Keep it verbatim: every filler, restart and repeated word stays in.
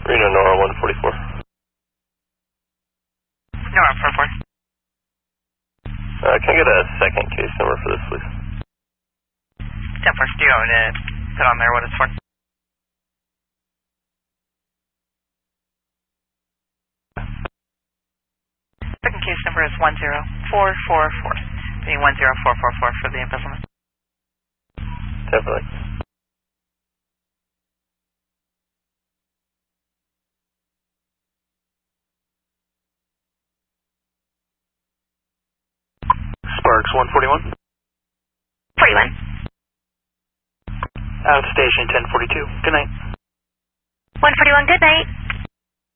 Reno Nora one forty-four. Nora forty-four. Uh, can I get a second case number for this, please? ten four. Do you want me to put on there what it's for? Second case number is one zero four four four. Being one zero four four four for the embezzlement. Definitely. Sparks one forty-one. forty-one. Out station ten forty-two. Good night. one forty-one, good night.